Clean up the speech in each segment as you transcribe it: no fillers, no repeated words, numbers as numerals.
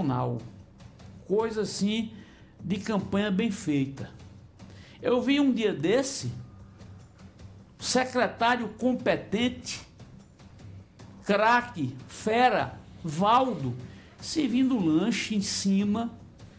sensacional. Coisa assim de campanha bem feita. Eu vi um dia desse, secretário competente, craque, fera, Valdo, servindo lanche em cima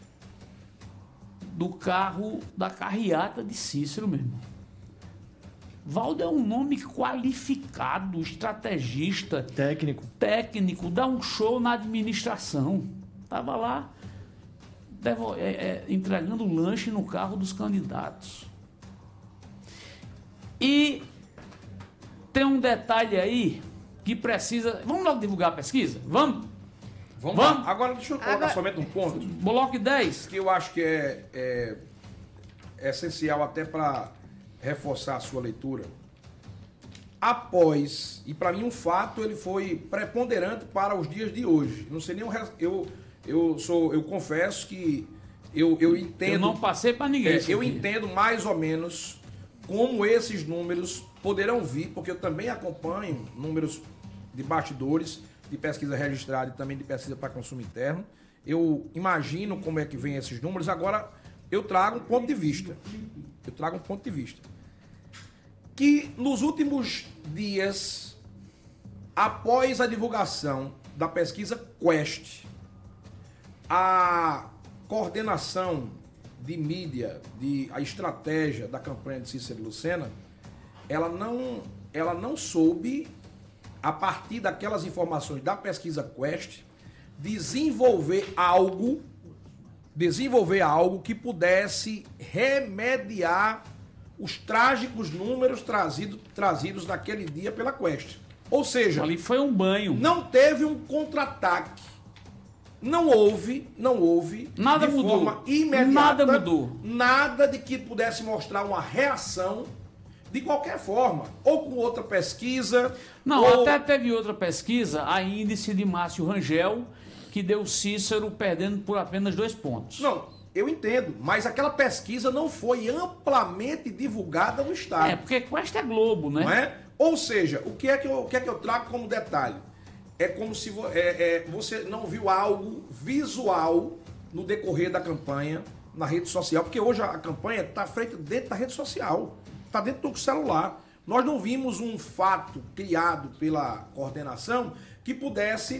do carro, da carreata de Cícero mesmo. Valdo é um nome qualificado, estrategista, técnico, dá um show na administração. Estava lá entregando lanche no carro dos candidatos. E tem um detalhe aí que precisa... Vamos logo divulgar a pesquisa? Vamos? Vamos lá. Agora deixa eu colocar somente um ponto. Bloco 10. Que eu acho que é essencial até para reforçar a sua leitura. Após, e para mim um fato, ele foi preponderante para os dias de hoje. Não sei nem o resto. Eu confesso que eu entendo. Eu não passei para ninguém. Eu entendo mais ou menos como esses números poderão vir, porque eu também acompanho números de bastidores, de pesquisa registrada e também de pesquisa para consumo interno. Eu imagino como é que vem esses números. Agora, eu trago um ponto de vista. Que nos últimos dias, após a divulgação da pesquisa Quest, a coordenação de mídia, a estratégia da campanha de Cícero Lucena, ela não soube, a partir daquelas informações da pesquisa Quest, desenvolver algo que pudesse remediar os trágicos números trazidos naquele dia pela Quest. Ou seja, ali foi um banho. Não teve um contra-ataque. Não houve nada de mudou. Forma imediata, nada mudou. Nada de que pudesse mostrar uma reação de qualquer forma, ou com outra pesquisa. Não, até teve outra pesquisa, a índice de Márcio Rangel, que deu Cícero perdendo por apenas 2 pontos. Não, eu entendo, mas aquela pesquisa não foi amplamente divulgada no Estado. Porque Quest é Globo, né? Não é? Ou seja, o que é que eu trago como detalhe? É como se você não viu algo visual no decorrer da campanha na rede social, porque hoje a campanha está feita dentro da rede social, está dentro do celular. Nós não vimos um fato criado pela coordenação que pudesse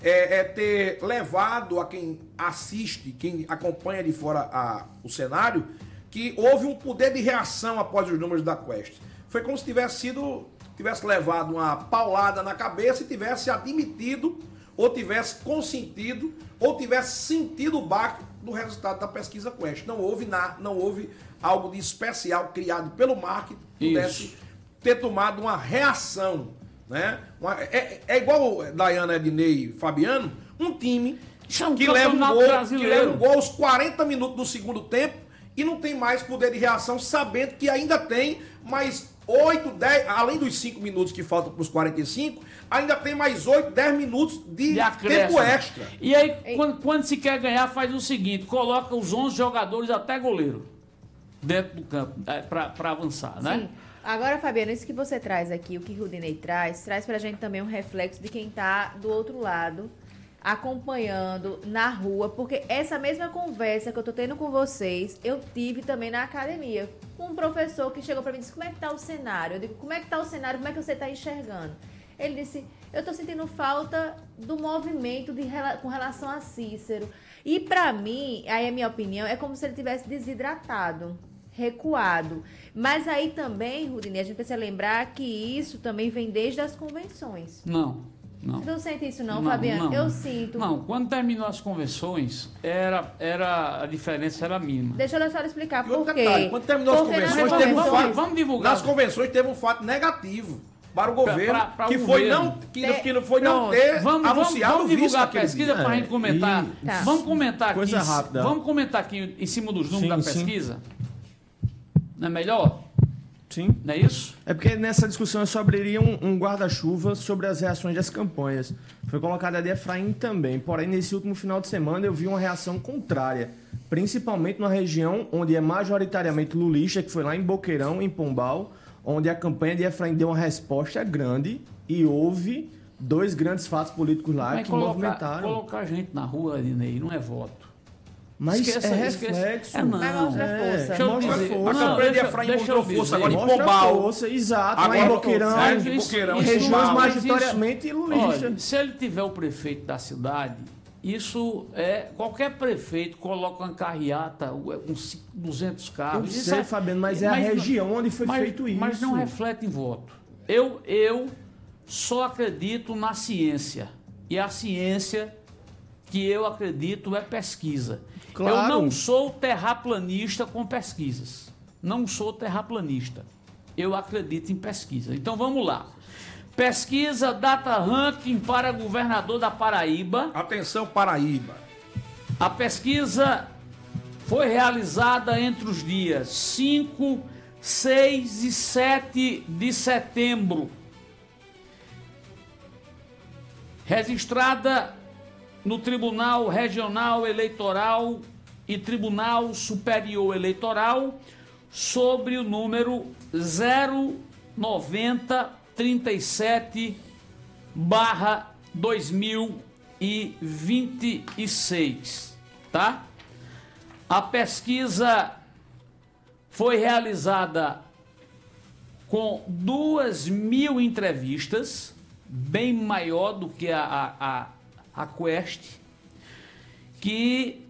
ter levado a quem assiste, quem acompanha de fora o cenário, que houve um poder de reação após os números da Quest. Foi como se tivesse levado uma paulada na cabeça e tivesse admitido, ou tivesse consentido, ou tivesse sentido o baque do resultado da pesquisa Quest. Não houve algo de especial criado pelo marketing que pudesse ter tomado uma reação, né? É igual Dayana, Ednei e Fabiano, um time que leva um gol aos 40 minutos do segundo tempo e não tem mais poder de reação, sabendo que ainda tem mais 8, 10, além dos 5 minutos que faltam para os 45, ainda tem mais 8, 10 minutos de tempo extra. E aí, quando se quer ganhar, faz o seguinte, coloca os 11 jogadores até goleiro dentro do campo, para avançar, né? Sim. Agora, Fabiano, isso que você traz aqui, o que o Rudinei traz pra gente também um reflexo de quem tá do outro lado, acompanhando na rua, porque essa mesma conversa que eu tô tendo com vocês, eu tive também na academia, com um professor que chegou pra mim e disse, como é que tá o cenário? Eu digo, como é que tá o cenário? Como é que você tá enxergando? Ele disse, eu tô sentindo falta do movimento com relação a Cícero. E pra mim, aí a minha opinião, é como se ele tivesse desidratado, recuado. Mas aí também, Rudinei, a gente precisa lembrar que isso também vem desde as convenções. Não. Você não sente isso não, Fabiano? Não. Eu sinto. Não, quando terminou as convenções, a diferença era mínima. Deixa eu só explicar por quê. Detalhe, quando terminou as convenções, teve um fato, vamos divulgar. Nas convenções teve um fato negativo para o governo, que não foi não ter anunciado vamos divulgar a pesquisa para a gente comentar. Tá. Vamos comentar Coisa aqui. rápida. Vamos comentar aqui em cima dos números da pesquisa? Não é melhor? Sim. Não é isso? É porque nessa discussão eu só abriria um guarda-chuva sobre as reações das campanhas. Foi colocada a de Efraim também, porém nesse último final de semana eu vi uma reação contrária, principalmente na região onde é majoritariamente lulista, que foi lá em Boqueirão, em Pombal, onde a campanha de Efraim deu uma resposta grande e houve dois grandes fatos políticos lá Mas que movimentaram. Colocar gente na rua, Arinei, não é voto. Mas é reflexo. É, não. Mas mostra força. Deixa eu Mostra dizer, força. A campanha de Efraim mostrou força agora em Mostra Pombal. força, exato. Agora Mas em Boqueirão, Boqueirão, regiões Pombal. majoritariamente lulistas. Olha, se ele tiver o prefeito da cidade, isso é... Qualquer prefeito coloca uma carreata com 200 carros. Eu sei, Fabiano, mas é a região onde foi feito isso. Mas não reflete em voto. Eu só acredito na ciência. E a ciência que eu acredito é pesquisa. Claro. Eu não sou terraplanista com pesquisas. Não sou terraplanista. Eu acredito em pesquisa. Então vamos lá. Pesquisa Data Ranking para governador da Paraíba. Atenção, Paraíba. A pesquisa foi realizada entre os dias 5, 6 e 7 de setembro. Registrada no Tribunal Regional Eleitoral e Tribunal Superior Eleitoral sobre o número 09037/2026, tá? A pesquisa foi realizada com 2.000 entrevistas, bem maior do que a Quest, que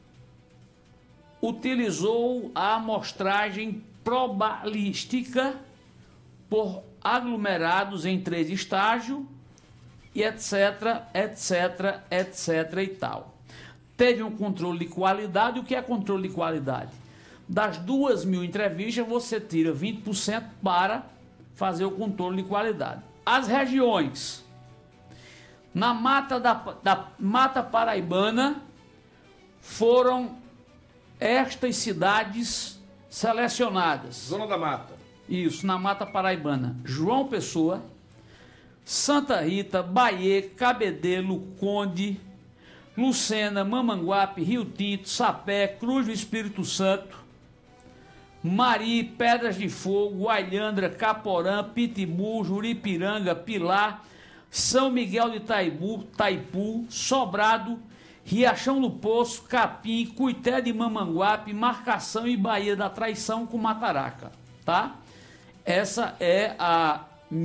utilizou a amostragem probabilística por aglomerados em 3 estágios e etc, etc, etc e tal. Teve um controle de qualidade. O que é controle de qualidade? Das 2.000 entrevistas, você tira 20% para fazer o controle de qualidade. As regiões: na Mata da Mata Paraibana, foram estas cidades selecionadas. Zona da Mata. Isso, na Mata Paraibana: João Pessoa, Santa Rita, Bahia, Cabedelo, Conde, Lucena, Mamanguape, Rio Tinto, Sapé, Cruz do Espírito Santo, Mari, Pedras de Fogo, Guaiandra, Caporã, Pitimbu, Juripiranga, Pilar, São Miguel de Taipu, Sobrado, Riachão do Poço, Capim, Cuité de Mamanguape, Marcação e Bahia da Traição com Mataraca, tá? Essa é a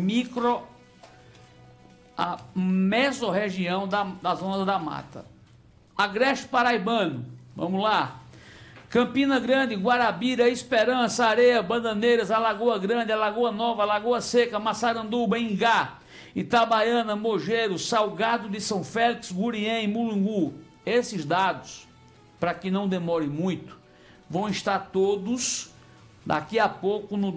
mesorregião da Zona da Mata. Agreste Paraibano, vamos lá. Campina Grande, Guarabira, Esperança, Areia, Bananeiras, Alagoa Grande, Alagoa Nova, Lagoa Seca, Massaranduba, Ingá, Itabaiana, Mogeiro, Salgado de São Félix, Gurien, Mulungu. Esses dados, para que não demore muito, vão estar todos daqui a pouco no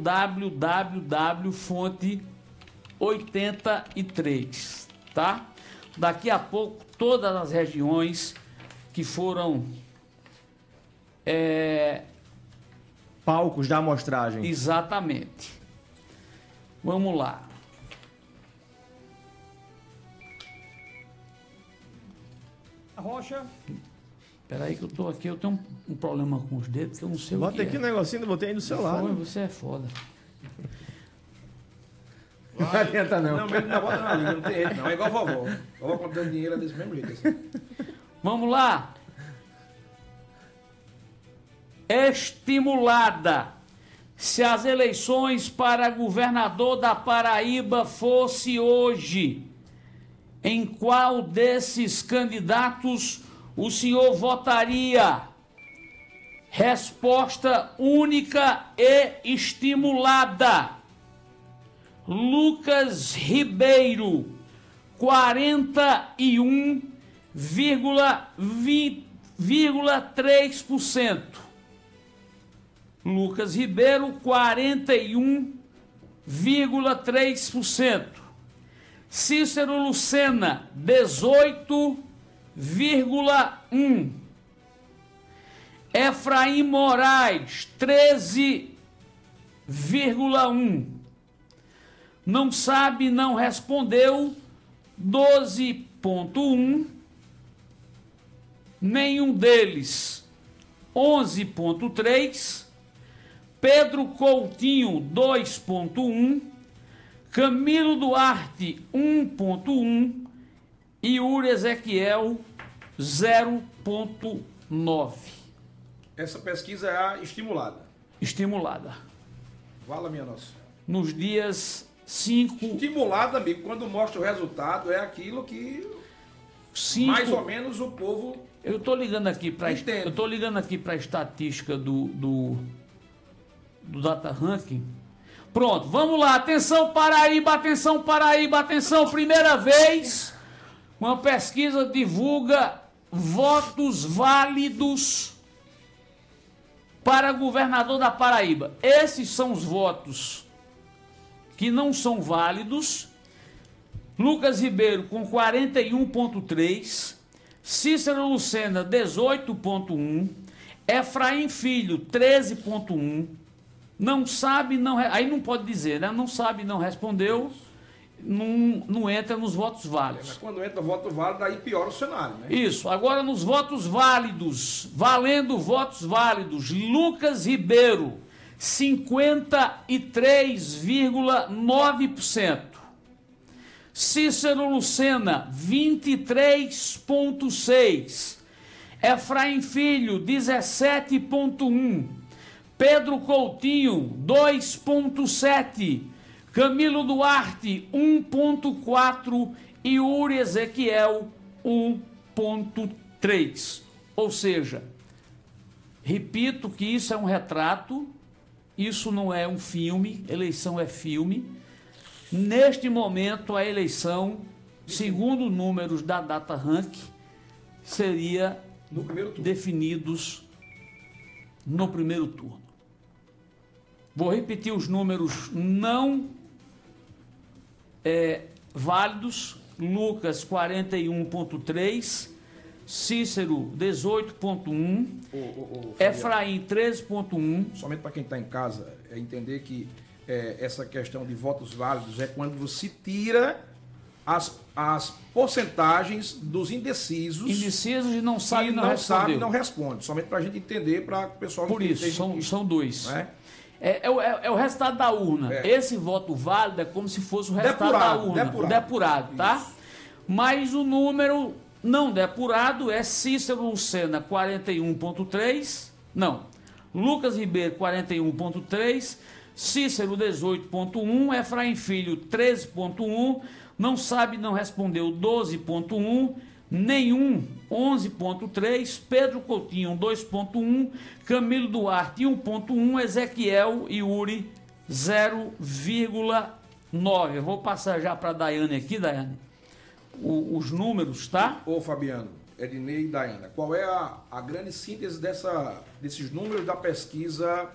www.fonte83, tá? Daqui a pouco todas as regiões que foram palcos da amostragem. Exatamente. Vamos lá. Rocha. Espera aí que eu tô aqui, eu tenho um problema com os dedos que eu não sei Bota o que aqui é. o negocinho, botei aí do seu lado. Você é foda. Não adianta não. Não, mas não bota na liga, não tem jeito não. É igual a vovó. A vovó quando deu dinheiro é desse mesmo jeito. Assim. Vamos lá. Estimulada. Se as eleições para governador da Paraíba fosse hoje, em qual desses candidatos o senhor votaria? Resposta única e estimulada. Lucas Ribeiro, 41,3%. Lucas Ribeiro, 41,3%. Cícero Lucena, 18,1%. Efraim Moraes, 13,1%. Não sabe, não respondeu, 12,1%. Nenhum deles, 11,3%. Pedro Coutinho, 2,1%. Camilo Duarte, 1,1. E Yuri Ezequiel, 0,9. Essa pesquisa é a estimulada. Estimulada. Vala minha nossa. Nos dias 5... Estimulada, amigo, quando mostra o resultado, é aquilo que mais ou menos o povo... Eu estou ligando aqui para a estatística do Data Ranking. Pronto, vamos lá. Atenção, Paraíba, atenção, Paraíba, atenção. Primeira vez, uma pesquisa divulga votos válidos para governador da Paraíba. Esses são os votos que não são válidos. Lucas Ribeiro com 41,3%. Cícero Lucena, 18,1%. Efraim Filho, 13,1%. Não sabe, não... Aí não pode dizer, né? Não sabe, não respondeu. Não entra nos votos válidos. Mas quando entra voto válido, aí piora o cenário, né? Isso. Agora, nos votos válidos, valendo votos válidos, Lucas Ribeiro, 53,9%. Cícero Lucena, 23,6%. Efraim Filho, 17,1%. Pedro Coutinho, 2,7%. Camilo Duarte, 1,4%. E Yuri Ezequiel, 1,3%. Ou seja, repito que isso é um retrato, isso não é um filme, eleição é filme. Neste momento, a eleição, segundo números da Data Rank, seria definidos no primeiro turno. Vou repetir os números não válidos. Lucas, 41,3%. Cícero, 18,1%. Efraim, 13,1%. Somente para quem está em casa, é entender que essa questão de votos válidos é quando você tira as porcentagens dos indecisos. Indecisos e não sabe, não responde. Somente para a gente entender, para o pessoal... Por isso, são dois. Né? É o resultado da urna. Esse voto válido é como se fosse o resultado da urna. Depurado, tá? Isso. Mas o número não depurado é Cícero Lucena, 41,3%. Não. Lucas Ribeiro, 41,3%. Cícero, 18,1%. Efraim Filho, 13,1%. Não sabe, não respondeu, 12,1%. Nenhum, 11,3%. Pedro Coutinho, 2,1%. Camilo Duarte, 1,1%. Ezequiel e Yuri, 0,9%. Eu vou passar já para a Daiane aqui, Daiane, os números, tá? Ô Fabiano, Ednei e Daiane, qual é a grande síntese desses números da pesquisa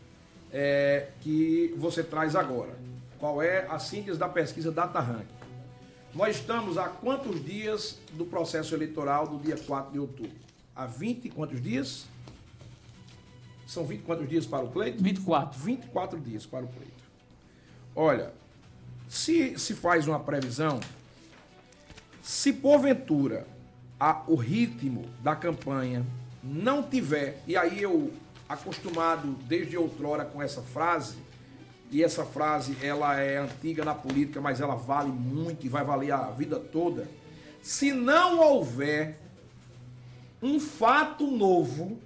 que você traz agora? Qual é a síntese da pesquisa Data Rank? Nós estamos há quantos dias do processo eleitoral do dia 4 de outubro? Há 20 quantos dias? São 20 quantos dias para o pleito? 24. 24 dias para o pleito. Olha, se faz uma previsão, se porventura o ritmo da campanha não tiver, e aí eu acostumado desde outrora com essa frase, e essa frase ela é antiga na política, mas ela vale muito e vai valer a vida toda. Se não houver um fato novo,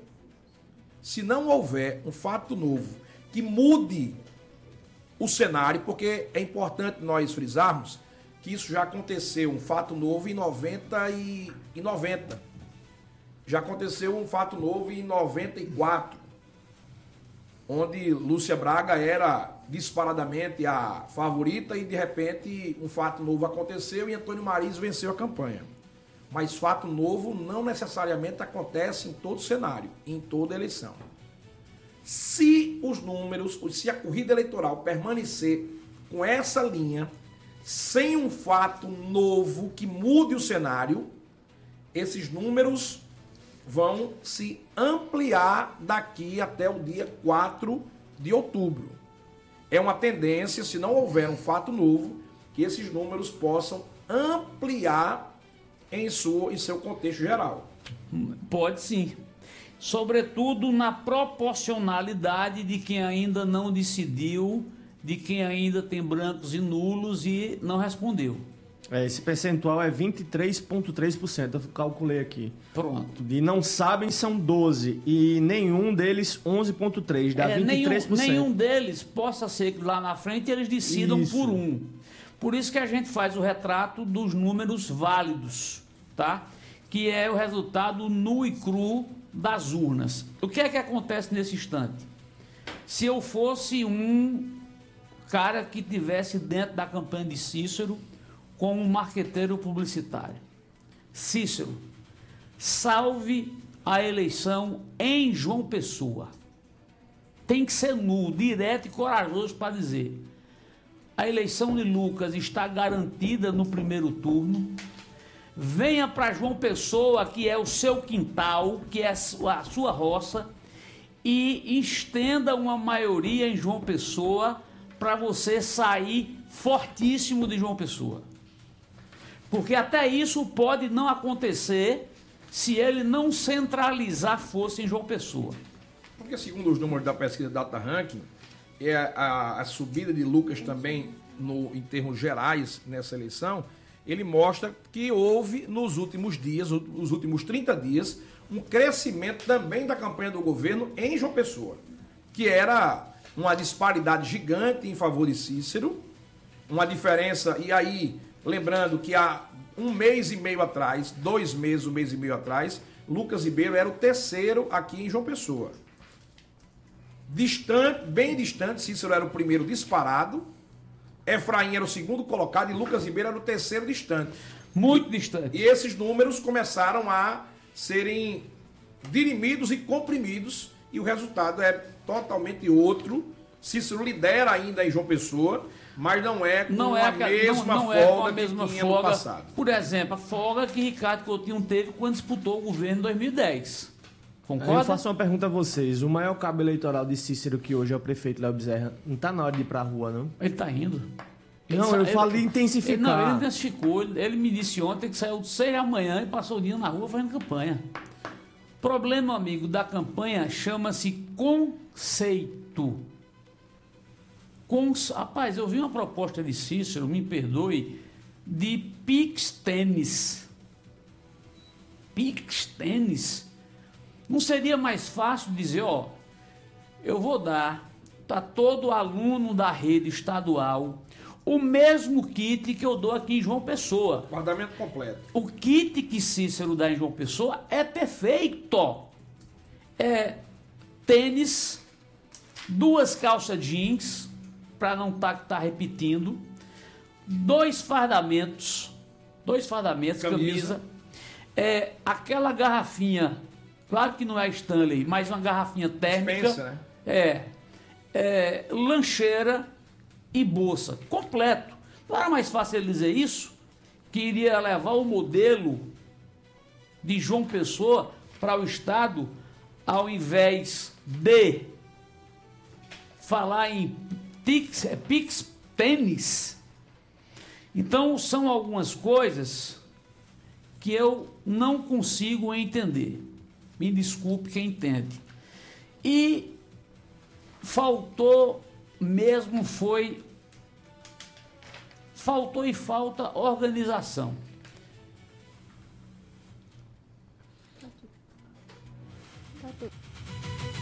que mude o cenário, porque é importante nós frisarmos que isso já aconteceu, um fato novo em 90. Já aconteceu um fato novo em 94, onde Lúcia Braga era disparadamente a favorita e, de repente, um fato novo aconteceu e Antônio Mariz venceu a campanha. Mas fato novo não necessariamente acontece em todo cenário, em toda eleição. Se os números, se a corrida eleitoral permanecer com essa linha, sem um fato novo que mude o cenário, esses números vão se ampliar daqui até o dia 4 de outubro. É uma tendência, se não houver um fato novo, que esses números possam ampliar em seu contexto geral. Pode sim. Sobretudo na proporcionalidade de quem ainda não decidiu de quem ainda tem brancos e nulos e não respondeu. Esse percentual é 23,3%, eu calculei aqui. Pronto. E não sabem são 12, e nenhum deles 11,3%, dá 23%. Nenhum deles possa ser que lá na frente eles decidam por um. Por isso que a gente faz o retrato dos números válidos, tá? Que é o resultado nu e cru das urnas. O que é que acontece nesse instante? Se eu fosse um cara que tivesse dentro da campanha de Cícero como um marqueteiro publicitário. Cícero, salve a eleição em João Pessoa. Tem que ser nu, direto e corajoso para dizer: a eleição de Lucas está garantida no primeiro turno. Venha para João Pessoa, que é o seu quintal, que é a sua roça, e estenda uma maioria em João Pessoa para você sair fortíssimo de João Pessoa. Porque até isso pode não acontecer se ele não centralizar força em João Pessoa. Porque segundo os números da pesquisa Data Ranking, a subida de Lucas também em termos gerais nessa eleição, ele mostra que houve nos últimos dias, os últimos 30 dias, um crescimento também da campanha do governo em João Pessoa, que era uma disparidade gigante em favor de Cícero, uma diferença, e aí, lembrando que há um mês e meio atrás, 2 meses, um mês e meio atrás, Lucas Ribeiro era o terceiro aqui em João Pessoa. Distante, bem distante, Cícero era o primeiro disparado, Efraim era o segundo colocado e Lucas Ribeiro era o terceiro distante. Muito distante. E esses números começaram a serem dirimidos e comprimidos e o resultado é totalmente outro. Cícero lidera ainda em João Pessoa, mas não é com a mesma folga que tinha no passado. Por exemplo, a folga que Ricardo Coutinho teve quando disputou o governo em 2010. Concorda? Eu faço uma pergunta a vocês. O maior cabo eleitoral de Cícero, que hoje é o prefeito Léo Bezerra, não está na hora de ir para a rua, não? Ele está indo. Eu falo de intensificar. Ele intensificou. Ele me disse ontem que saiu de 6 da manhã e passou o dia na rua fazendo campanha. Problema, amigo, da campanha chama-se conceito. Rapaz, eu vi uma proposta de Cícero, me perdoe, de Pix Tênis. Pix Tênis. Não seria mais fácil dizer, ó, eu vou dar para todo aluno da rede estadual o mesmo kit que eu dou aqui em João Pessoa. Guardamento completo. O kit que Cícero dá em João Pessoa é perfeito. É tênis, 2 calças jeans, para não tá repetindo, 2 fardamentos, camisa, aquela garrafinha, claro que não é Stanley, mas uma garrafinha térmica, Dispensa, né? Lancheira e bolsa, completo. Não era mais fácil ele dizer isso? Que iria levar o modelo de João Pessoa para o estado, ao invés de falar em Pix Tênis. Então, são algumas coisas que eu não consigo entender. Me desculpe quem entende. E faltou mesmo falta organização.